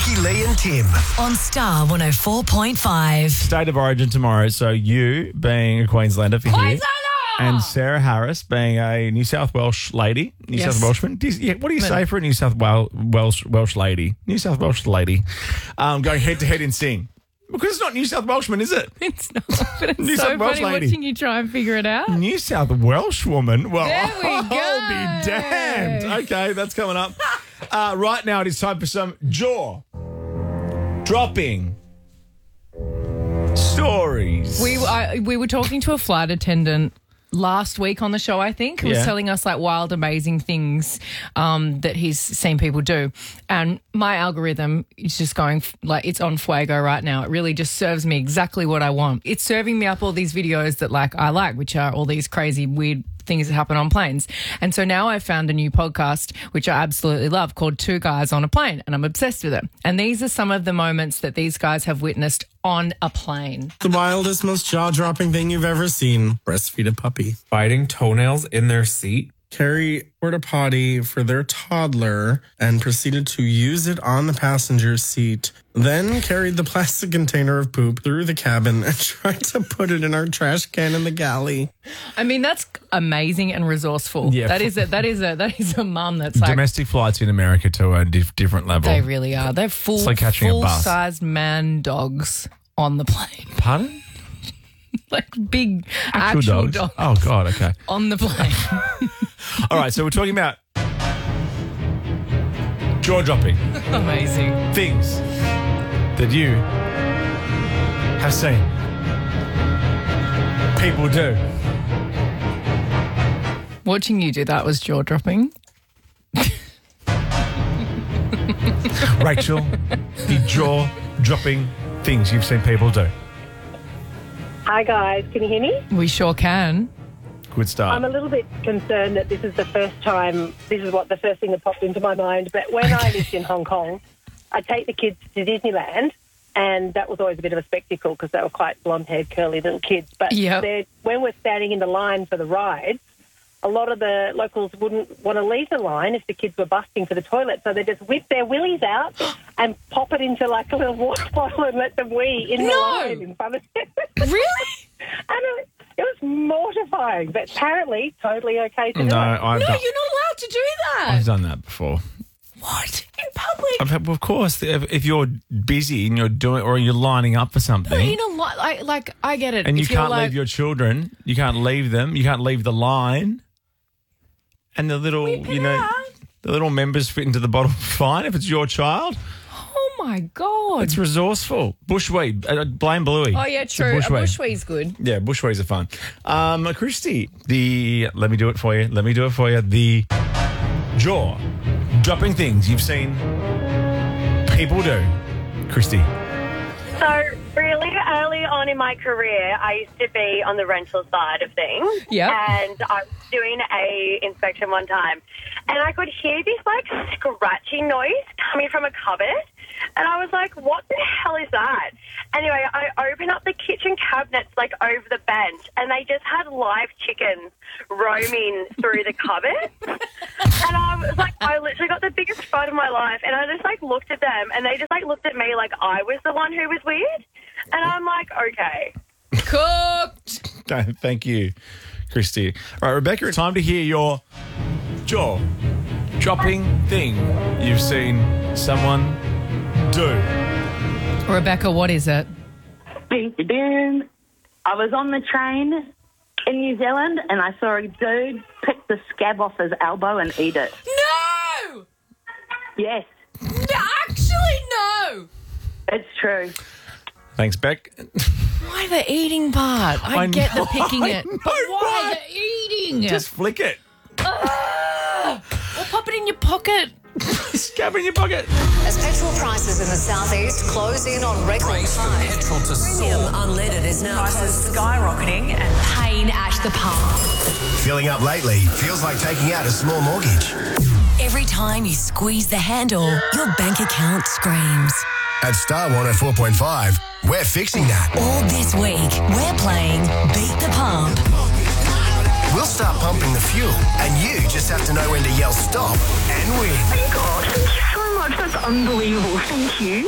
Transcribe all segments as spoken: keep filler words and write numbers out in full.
Ricky, Lee and Tim. On Star one oh four point five. State of origin tomorrow. So you being a Queenslander for here. And Sarah Harris being a New South Welsh lady. New Yes. South Welshman. Do you- yeah, what do you say for a New South Wel- Welsh Welsh lady? New South Welsh lady. Um, going head to head in Sing. Because it's not New South Welshman, is it? It's not, but it's New so South Welsh funny lady. watching you try and figure it out. New South Welsh woman. Well, There we I'll go. be damned. Okay, that's coming up. Uh, right now, it is time for some jaw dropping stories. We I, we were talking to a flight attendant last week on the show, I think, who was Yeah. telling us like wild, amazing things um, that he's seen people do. And my algorithm is just going f- like it's on fuego right now. It really just serves me exactly what I want. It's serving me up all these videos that like I like, which are all these crazy, weird things that happen on planes. And so now I've found a new podcast, which I absolutely love, called Two Guys on a Plane, and I'm obsessed with it. And these are some of the moments that these guys have witnessed on a plane. The wildest, most jaw-dropping thing you've ever seen. Breastfeed a puppy. Biting toenails in their seat. Carry porta potty for their toddler and proceeded to use it on the passenger seat. Then carried the plastic container of poop through the cabin and tried to put it in our trash can in the galley. I mean, that's amazing and resourceful. Yeah. That is a that is a that is a mum that's like Domestic flights in America to a dif- different level. they really are. They're full It's like catching a full bus. sized man dogs on the plane. Pardon? Like big Actual, actual, dogs? dogs, Oh, God, okay. on the plane. All right, so we're talking about jaw-dropping Amazing. things that you have seen people do. Watching you do that was jaw dropping. Rachel, the jaw-dropping things you've seen people do. Hi guys, can you hear me? We sure can. Good start. I'm a little bit concerned that this is the first time, this is what the first thing that popped into my mind, but when I lived in Hong Kong, I'd take the kids to Disneyland, and that was always a bit of a spectacle because they were quite blonde-haired, curly little kids. But Yep. they're- when we're standing in the line for the rides, a lot of the locals wouldn't want to leave the line if the kids were busting for the toilet, so they just whip their willies out and pop it into like a little water bottle and let them wee in the No! line in front of them. Really? And it, it was mortifying, but apparently totally okay to do no, it. I've, No, done, you're not allowed to do that. I've done that before. What? In public? I've had, well, of course, if, if you're busy and you're doing, or you're lining up for something, But in a lot, like, like I get it. and you If you're can't like, leave your children, you can't leave them, you can't leave the line, and the little, Whip it you know, out. the little members fit into the bottle. Fine, if it's your child, Oh my god. it's resourceful. Bushweed, uh, blame Bluey. Oh yeah, It's a true. A bushweed. bushweed's good. Yeah, bushways are fun. Um, Christy, the let me do it for you. Let me do it for you. The jaw dropping things you've seen people do. Christy. So really early on in my career, I used to be on the rental side of things. Yep. And I was doing a inspection one time, and I could hear this like scratching noise coming from a cupboard, and I was like, "What the hell is that?" Anyway, I opened up the kitchen cabinets like over the bench, and they just had live chickens roaming through the cupboard. And I was like, I literally got the biggest fright of my life, and I just like looked at them, and they just like looked at me like I was the one who was weird. And I'm like, okay. Cooked. Thank you, Christy. All right, Rebecca, it's time to hear your jaw dropping thing you've seen someone do. Rebecca, what is it? Boom. I was on the train in New Zealand and I saw a dude pick the scab off his elbow and eat it. No! Yes, No, actually, no. it's true. Thanks, Beck. Why the eating part? I, I get know, the picking I it. know, But why right? the eating? Just flick it. Ah! Or pop it in your pocket. Scab in your pocket. As petrol prices in the southeast close in on record highs, Petrol to premium soar. unleaded is now close to skyrocketing and pain at the pump. Filling up lately feels like taking out a small mortgage. Every time you squeeze the handle, your bank account screams. At Star one oh four point five, we're fixing that. All this week, we're playing Beat the Pump. We'll We'll start pumping the fuel, and you just have to know when to yell stop and win. Oh my God, thank you so much. That's unbelievable. Thank you.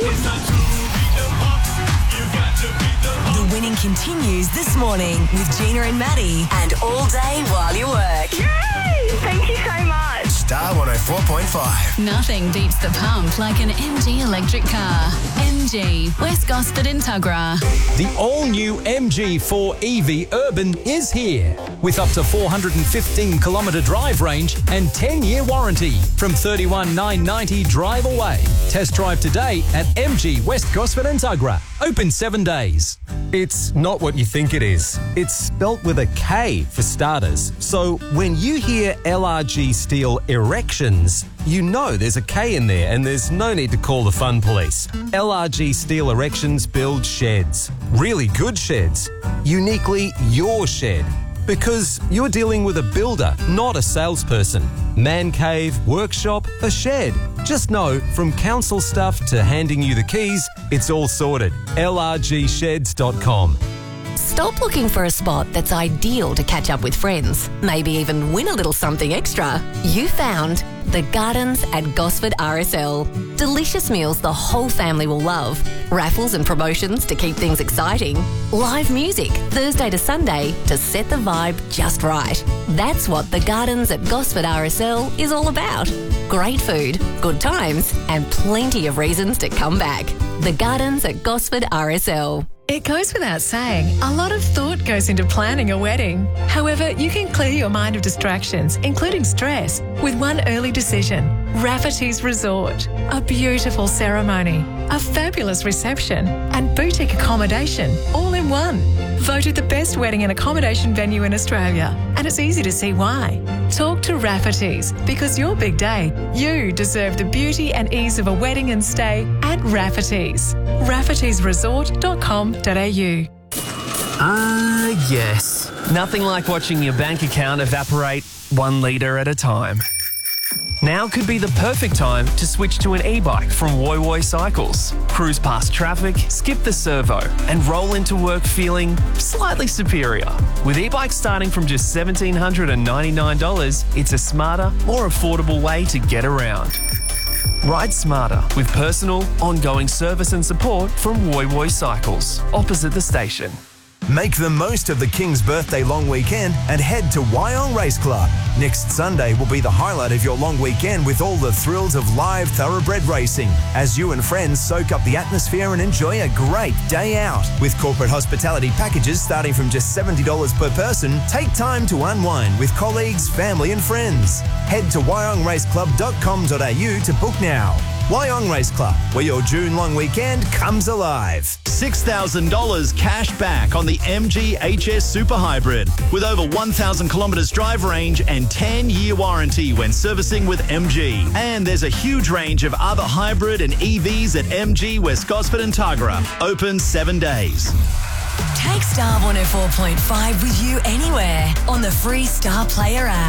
The winning continues this morning with Gina and Maddie and all day while you work. Yay! Thank you so much. Star one oh four point five. Nothing beats the pump like an M G electric car. M G, West Gosford and Tuggerah. The all-new M G four E V Urban is here with up to four hundred fifteen kilometre drive range and ten-year warranty from thirty-one thousand nine hundred ninety drive away. Test drive today at M G West Gosford and Tuggerah. Open seven days. It's not what you think it is. It's spelt with a K for starters. So when you hear L R G Steel Erections, you know there's a K in there and there's no need to call the fun police. L R G Steel Erections build sheds. Really good sheds. Uniquely your shed. Because you're dealing with a builder, not a salesperson. Man cave, workshop, a shed. Just know, from council stuff to handing you the keys, it's all sorted. L R G sheds dot com. Stop looking for a spot that's ideal to catch up with friends, maybe even win a little something extra. You found The Gardens at Gosford R S L. Delicious meals the whole family will love. Raffles and promotions to keep things exciting. Live music Thursday to Sunday to set the vibe just right. That's what The Gardens at Gosford R S L is all about. Great food, good times, and plenty of reasons to come back. The Gardens at Gosford R S L. It goes without saying, a lot of thought goes into planning a wedding. However, you can clear your mind of distractions, including stress, with one early decision. Rafferty's Resort. A beautiful ceremony, a fabulous reception, and boutique accommodation, all in one. Voted the best wedding and accommodation venue in Australia, and it's easy to see why. Talk to Rafferty's, because your big day, you deserve the beauty and ease of a wedding and stay at Rafferty's. raffertys resort dot com dot a u. Ah, uh, yes. Nothing like watching your bank account evaporate one litre at a time. Now could be the perfect time to switch to an e-bike from Woy Woy Cycles. Cruise past traffic, skip the servo, and roll into work feeling slightly superior. With e-bikes starting from just one thousand seven hundred ninety-nine dollars, it's a smarter, more affordable way to get around. Ride smarter with personal, ongoing service and support from Woy Woy Cycles, opposite the station. Make the most of the King's birthday long weekend and head to Wyong Race Club. Next Sunday will be the highlight of your long weekend with all the thrills of live thoroughbred racing as you and friends soak up the atmosphere and enjoy a great day out. With corporate hospitality packages starting from just seventy dollars per person, take time to unwind with colleagues, family and friends. Head to wyong race club dot com dot a u to book now. Wyong Race Club, where your June long weekend comes alive. six thousand dollars cash back on the M G H S Super Hybrid with over one thousand kilometres drive range and ten-year warranty when servicing with M G. And there's a huge range of other hybrid and E Vs at M G West Gosford and Tuggerah. Open seven days. Take Star one oh four point five with you anywhere on the free Star Player app.